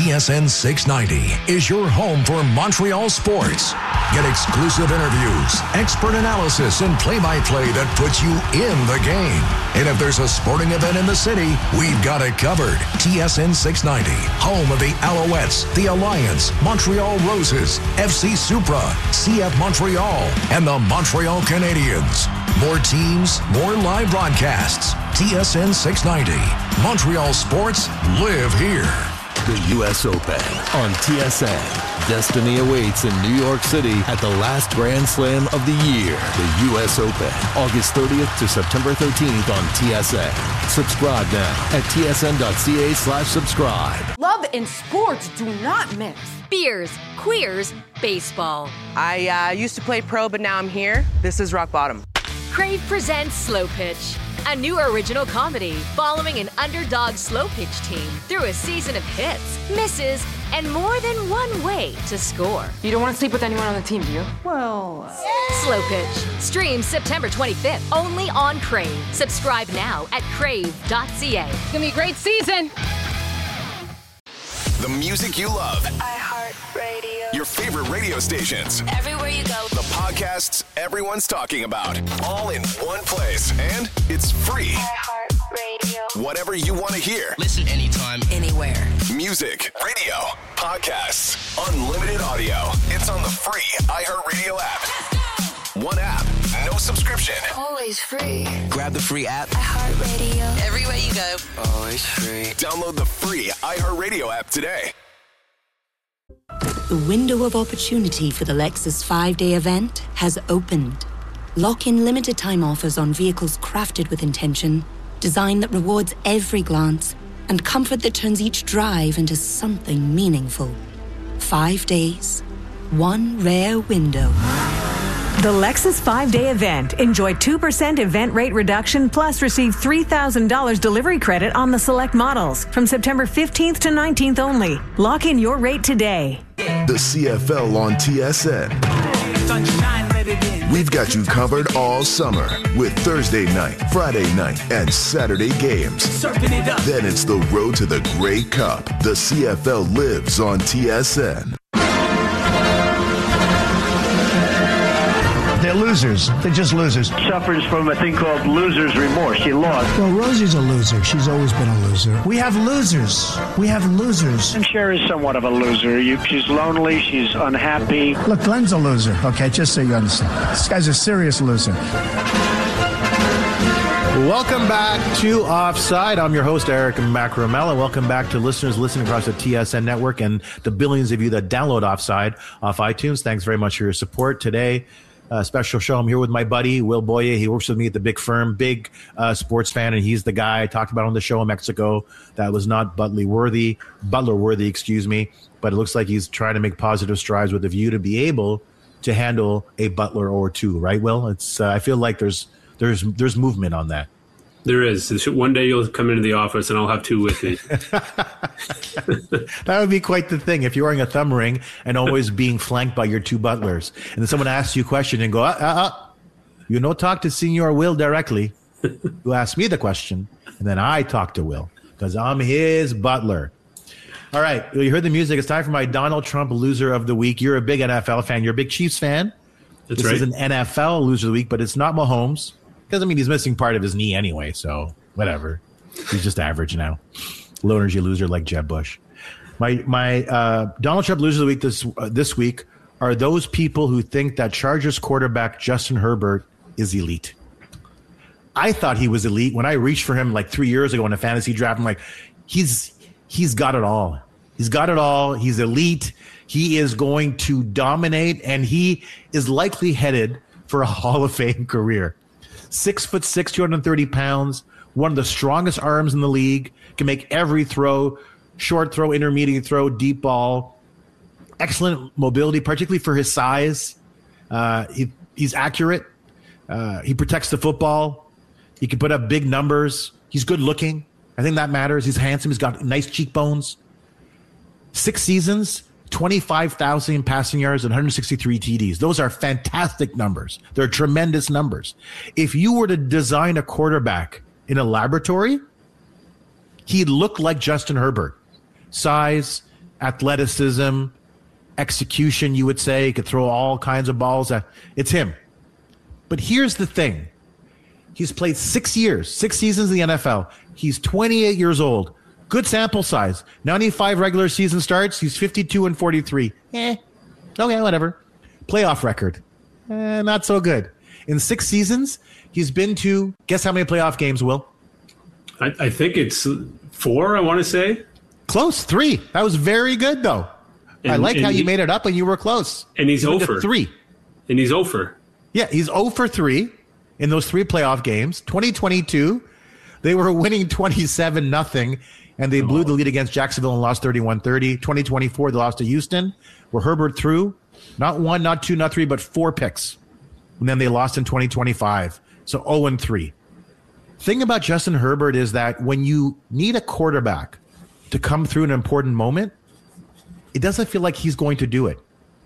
TSN 690 is your home for Montreal sports. Get exclusive interviews, expert analysis, and play-by-play that puts you in the game. And if there's a sporting event in the city, we've got it covered. TSN 690, home of the Alouettes, the Alliance, Montreal Roses, FC Supra, CF Montreal, and the Montreal Canadiens. More teams, more live broadcasts. TSN 690. Montreal sports live here. The U.S. Open on TSN. Destiny awaits in New York City at the last Grand Slam of the year. The U.S. Open, August 30th to September 13th on TSN. Subscribe now at tsn.ca/subscribe. Love and sports do not mix. Beers, queers, baseball. I used to play pro, but now I'm here. This is rock bottom. Crave presents Slow Pitch, a new original comedy following an underdog slow pitch team through a season of hits, misses, and more than one way to score. You don't want to sleep with anyone on the team, do you? Well... Slow Pitch. Streams September 25th, only on Crave. Subscribe now at crave.ca. It's going to be a great season. The music you love. iHeartRadio. Your favorite radio stations. Everywhere you go. The podcasts everyone's talking about. All in one place. And it's free. iHeartRadio. Whatever you want to hear. Listen anytime, Anywhere. Music, radio, podcasts, unlimited audio. It's on the free iHeartRadio app. One app, no subscription. Always free. grab the free app. iHeartRadio. Everywhere you go, always free. Download the free iHeartRadio app today. The window of opportunity for the Lexus 5-day event has opened. Lock in limited time offers on vehicles crafted with intention, design that rewards every glance, and comfort that turns each drive into something meaningful. 5 days, one rare window. The Lexus 5-day event. Enjoy 2% event rate reduction plus receive $3,000 delivery credit on the select models from September 15th to 19th only. Lock in your rate today. The CFL on TSN. We've got you covered all summer with Thursday night, Friday night, and Saturday games. Then it's the road to the Grey Cup. The CFL lives on TSN. They're losers. They're just losers. Suffers from a thing called loser's remorse. She lost. Well, Rosie's a loser. She's always been a loser. We have losers. We have losers. And Cher is somewhat of a loser. She's lonely. She's unhappy. Look, Glenn's a loser, okay? Just so you understand. This guy's a serious loser. Welcome back to Offside. I'm your host, Eric Macramella. Welcome back to listeners listening across the TSN network and the billions of you that download Offside off iTunes. Thanks very much for your support today. Special show. I'm here with my buddy, Will Boye. He works with me at the big firm, big sports fan, and he's the guy I talked about on the show in Mexico that was not Butler worthy, but it looks like he's trying to make positive strides with a view to be able to handle a Butler or two, right, Will? It's I feel like there's movement on that. There is. One day you'll come into the office and I'll have two with me. That would be quite the thing if you're wearing a thumb ring and always being flanked by your two butlers. And then someone asks you a question and go, you no talk to Senor Will directly. You ask me the question, and then I talk to Will because I'm his butler. All right. You heard the music. It's time for my Donald Trump Loser of the Week. You're a big NFL fan. You're a big Chiefs fan. That's this right. is an NFL Loser of the Week, but it's not Mahomes. Because, I mean, he's missing part of his knee anyway, so whatever. He's just average now. Low energy loser like Jeb Bush. My Donald Trump Loser of the Week this week are those people who think that Chargers quarterback Justin Herbert is elite. I thought he was elite. When I reached for him like 3 years ago in a fantasy draft, I'm like, he's got it all. He's got it all. He's elite. He is going to dominate, and he is likely headed for a Hall of Fame career. 6'6", 230 pounds, one of the strongest arms in the league, can make every throw, short throw, intermediate throw, deep ball. Excellent mobility, particularly for his size. He's accurate. He protects the football. He can put up big numbers. He's good looking. I think that matters. He's handsome. He's got nice cheekbones. 6 seasons, 25,000 passing yards and 163 TDs. Those are fantastic numbers. They're tremendous numbers. If you were to design a quarterback in a laboratory, he'd look like Justin Herbert. Size, athleticism, execution, you would say. He could throw all kinds of balls. It's him. But here's the thing. He's played 6 seasons in the NFL. He's 28 years old. Good sample size. 95 regular season starts. He's 52-43. Okay, whatever. Playoff record. Not so good. In 6 seasons, he's been to, guess how many playoff games, Will? I think it's 4, I want to say. Close, 3. That was very good, though. I like how you made it up and you were close. And he's 0 for 3. And he's 0 for. Yeah, he's 0 for 3 in those 3 playoff games. 2022, they were winning 27-0, and they blew the lead against Jacksonville and lost 31-30. 2024, they lost to Houston, where Herbert threw not 1, not 2, not 3, but 4 picks. And then they lost in 2025. So 0-3. Thing about Justin Herbert is that when you need a quarterback to come through an important moment, it doesn't feel like he's going to do it.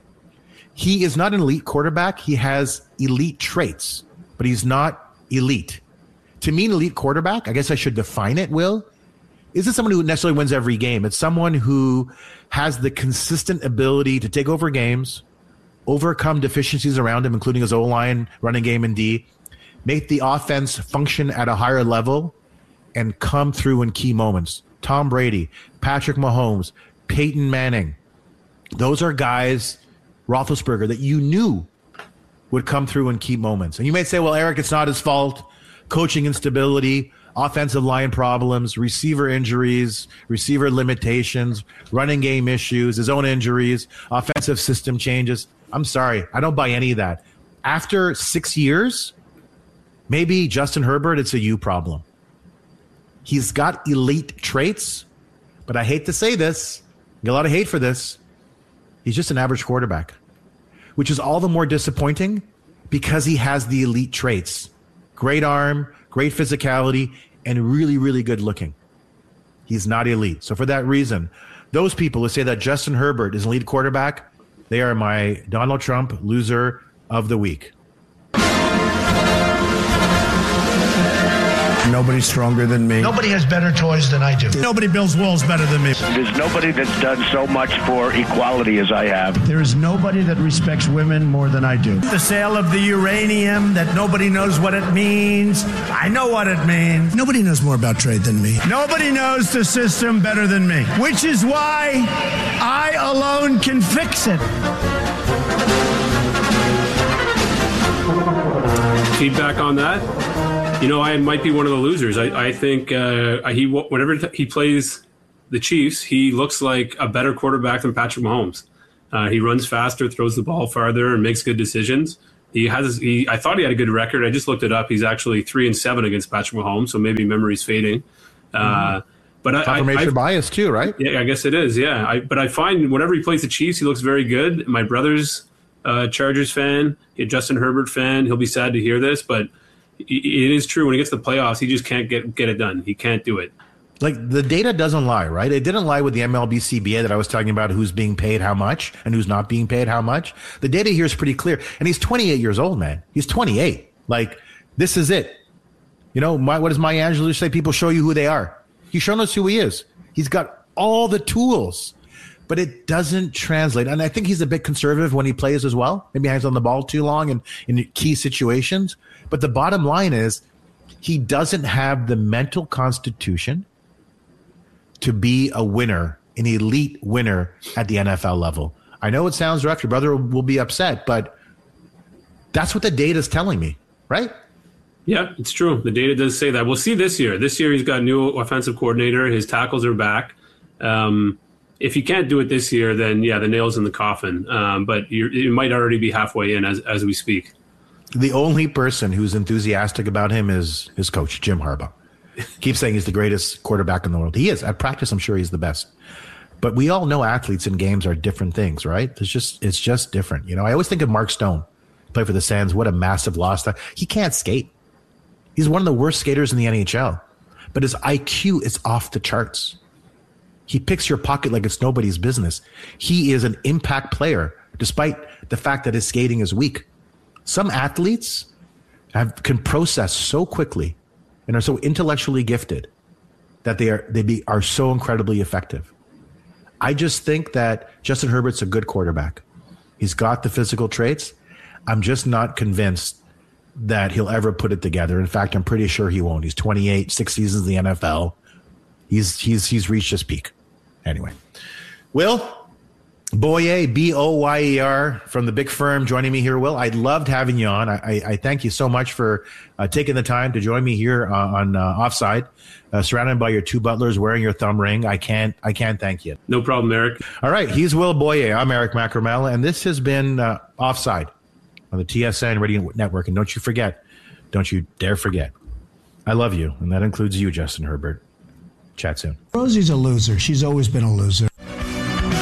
He is not an elite quarterback. He has elite traits, but he's not elite. To me, an elite quarterback, I guess I should define it, Will, isn't someone who necessarily wins every game. It's someone who has the consistent ability to take over games, overcome deficiencies around him, including his O-line, running game, and D, make the offense function at a higher level, and come through in key moments. Tom Brady, Patrick Mahomes, Peyton Manning. Those are guys, Roethlisberger, that you knew would come through in key moments. And you may say, well, Eric, it's not his fault. Coaching instability, offensive line problems, receiver injuries, receiver limitations, running game issues, his own injuries, offensive system changes. I'm sorry. I don't buy any of that. After 6 years, maybe Justin Herbert, it's a you problem. He's got elite traits, but I hate to say this. Get a lot of hate for this. He's just an average quarterback, which is all the more disappointing because he has the elite traits. Great arm, great physicality, and really, really good looking. He's not elite. So for that reason, those people who say that Justin Herbert is an elite quarterback, they are my Donald Trump loser of the week. Nobody's stronger than me. Nobody has better toys than I do. Nobody builds walls better than me. There's nobody that's done so much for equality as I have. There is nobody that respects women more than I do. The sale of the uranium that nobody knows what it means. I know what it means. Nobody knows more about trade than me. Nobody knows the system better than me, which is why I alone can fix it. Feedback on that? You know, I might be one of the losers. I think whenever he plays the Chiefs, he looks like a better quarterback than Patrick Mahomes. He runs faster, throws the ball farther, and makes good decisions. I thought he had a good record. I just looked it up. He's actually 3-7 against Patrick Mahomes, so maybe memory's fading. But confirmation bias too, right? Yeah, I guess it is. Yeah, but I find whenever he plays the Chiefs, he looks very good. My brother's Chargers fan, a Justin Herbert fan. He'll be sad to hear this, but it is true. When he gets to the playoffs, he just can't get it done. He can't do it. Like, the data doesn't lie, right? It didn't lie with the MLB CBA that I was talking about, who's being paid how much and who's not being paid how much. The data here is pretty clear. And he's 28 years old, man. He's 28. Like, this is it. You know, what does Maya Angelou say? People show you who they are. He's shown us who he is. He's got all the tools, but it doesn't translate. And I think he's a bit conservative when he plays as well. Maybe hangs on the ball too long in key situations. But the bottom line is he doesn't have the mental constitution to be a winner, an elite winner at the NFL level. I know it sounds rough. Your brother will be upset, but that's what the data is telling me, right? Yeah, it's true. The data does say that. We'll see this year. This year he's got a new offensive coordinator. His tackles are back. If he can't do it this year, then, yeah, the nail's in the coffin. But it might already be halfway in as we speak. The only person who's enthusiastic about him is his coach, Jim Harbaugh. Keeps saying he's the greatest quarterback in the world. He is. At practice, I'm sure he's the best. But we all know athletes in games are different things, right? It's just different. You know, I always think of Mark Stone, play for the Sens. What a massive loss. He can't skate. He's one of the worst skaters in the NHL. But his IQ is off the charts. He picks your pocket like it's nobody's business. He is an impact player, despite the fact that his skating is weak. Some athletes can process so quickly and are so intellectually gifted that they are so incredibly effective. I just think that Justin Herbert's a good quarterback. He's got the physical traits. I'm just not convinced that he'll ever put it together. In fact, I'm pretty sure he won't. He's 28, 6 seasons in the NFL. He's reached his peak. Anyway, Will Boyer, Boyer from the big firm joining me here. Will, I loved having you on. I thank you so much for taking the time to join me here on Offside, surrounded by your two butlers wearing your thumb ring. I can't thank you. No problem, Eric. All right, he's Will Boyer. I'm Eric Macramel, and this has been Offside on the TSN Radio Network. And don't you dare forget, I love you, and that includes you, Justin Herbert. Chat soon. Rosie's a loser. She's always been a loser.